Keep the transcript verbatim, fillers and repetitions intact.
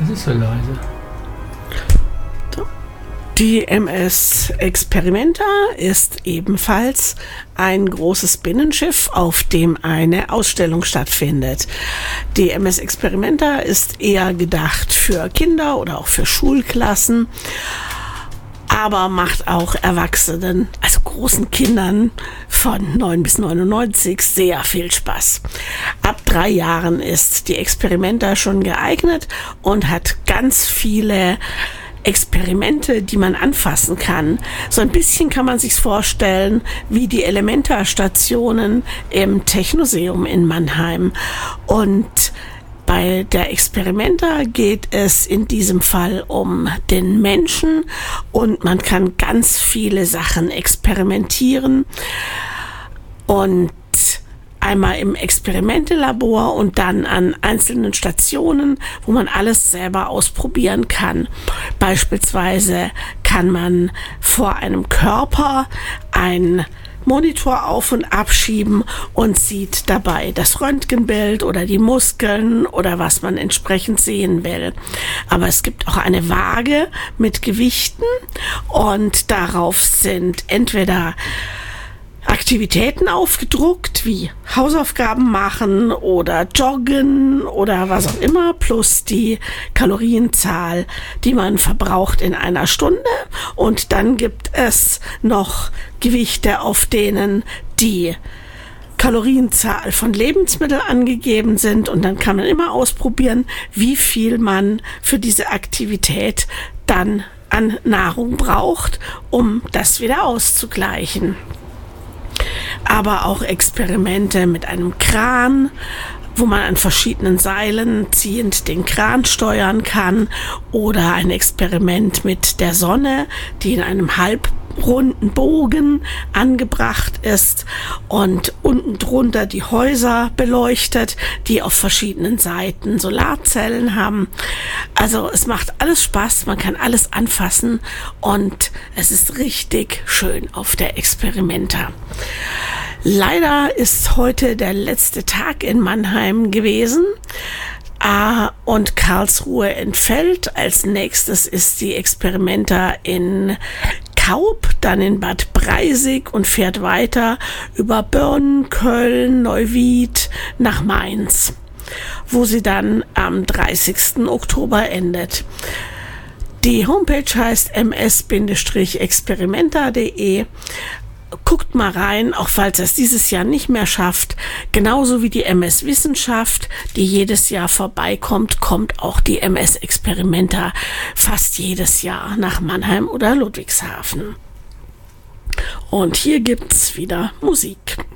Das ist so leise. Die M S Experimenta ist ebenfalls ein großes Binnenschiff, auf dem eine Ausstellung stattfindet. Die M S Experimenta ist eher gedacht für Kinder oder auch für Schulklassen, aber macht auch Erwachsenen, also großen Kindern von neun bis neunundneunzig, sehr viel Spaß. Ab drei Jahren ist die Experimenta schon geeignet und hat ganz viele Experimente, die man anfassen kann. So ein bisschen kann man sich's vorstellen wie die Elementa-Stationen im Technoseum in Mannheim. Und bei der Experimenta geht es in diesem Fall um den Menschen und man kann ganz viele Sachen experimentieren und einmal im Experimentelabor und dann an einzelnen Stationen, wo man alles selber ausprobieren kann. Beispielsweise kann man vor einem Körper ein Monitor auf- und abschieben und sieht dabei das Röntgenbild oder die Muskeln oder was man entsprechend sehen will. Aber es gibt auch eine Waage mit Gewichten und darauf sind entweder Aktivitäten aufgedruckt, wie Hausaufgaben machen oder joggen oder was auch immer, plus die Kalorienzahl, die man verbraucht in einer Stunde. Und dann gibt es noch Gewichte, auf denen die Kalorienzahl von Lebensmitteln angegeben sind. Und dann kann man immer ausprobieren, wie viel man für diese Aktivität dann an Nahrung braucht, um das wieder auszugleichen. Aber auch Experimente mit einem Kran, wo man an verschiedenen Seilen ziehend den Kran steuern kann, oder ein Experiment mit der Sonne, die in einem halbrunden Bogen angebracht ist und unten drunter die Häuser beleuchtet, die auf verschiedenen Seiten Solarzellen haben. Also es macht alles Spaß, man kann alles anfassen und es ist richtig schön auf der Experimenta. Leider ist heute der letzte Tag in Mannheim gewesen äh, und Karlsruhe entfällt. Als nächstes ist die Experimenta in Kaub, dann in Bad Breisig und fährt weiter über Birn, Köln, Neuwied nach Mainz, wo sie dann am dreißigsten Oktober endet. Die Homepage heißt m s experimenta punkt d e. Guckt mal rein, auch falls es dieses Jahr nicht mehr schafft. Genauso wie die M S Wissenschaft, die jedes Jahr vorbeikommt, kommt auch die M S Experimenta fast jedes Jahr nach Mannheim oder Ludwigshafen. Und hier gibt's wieder Musik.